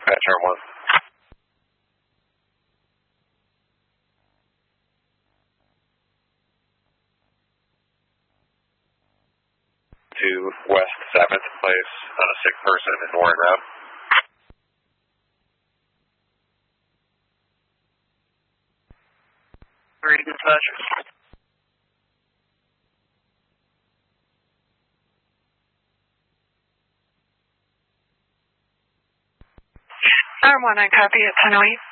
Dispatch R1. To West 7th Place on a sick person in Warren Route. Very good, dispatcher. R1, I copy at 1008.